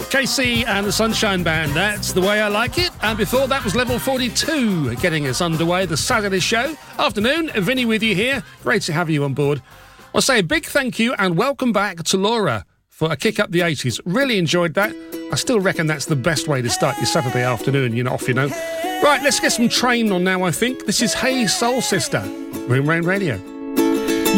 KC and the Sunshine Band, that's the way I like it. And before that was Level 42, getting us underway, the Saturday show. Afternoon, Vinny with you here. Great to have you on board. I'll say a big thank you and welcome back to Laura for a kick up the 80s. Really enjoyed that. I still reckon that's the best way to start your Saturday afternoon, you're off, you know. Right, let's get some Train on now, I think. This is Hey Soul Sister, Room Rain Radio.